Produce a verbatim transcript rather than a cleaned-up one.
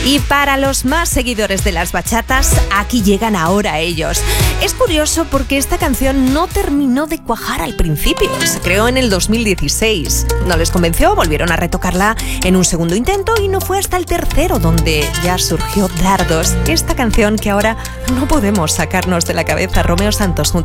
Y para los más seguidores de las bachatas, aquí llegan ahora ellos. Es curioso porque esta canción no terminó de cuajar al principio. Se creó en el dos mil dieciséis. No les convenció, volvieron a retocarla en un segundo intento y no fue hasta el tercero donde ya surgió Dardos. Esta canción que ahora no podemos sacarnos de la cabeza. Romeo Santos junto